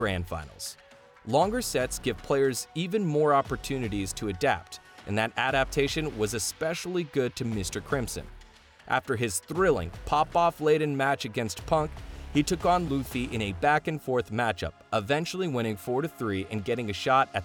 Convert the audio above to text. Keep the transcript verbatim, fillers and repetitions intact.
Grand Finals. Longer sets give players even more opportunities to adapt, and that adaptation was especially good to Mister Crimson. After his thrilling pop-off-laden match against Punk, he took on Luffy in a back-and-forth matchup, eventually winning four to three and getting a shot at